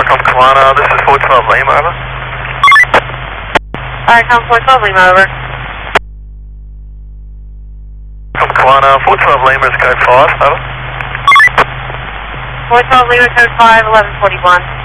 from Kiwana, this is 412 Lima, over. Alright, come 412 Lima, over. From Kiwana, 412 Lima is code 5, over. 412 Lima, code 5, 1141.